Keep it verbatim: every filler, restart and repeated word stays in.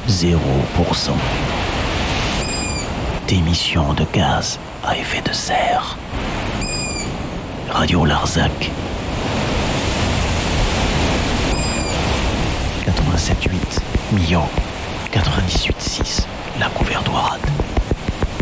zéro pour cent d'émissions de gaz à effet de serre. Radio Larzac. quatre-vingt-sept virgule huit Millau. quatre-vingt-dix-huit virgule six La Couvertoirade.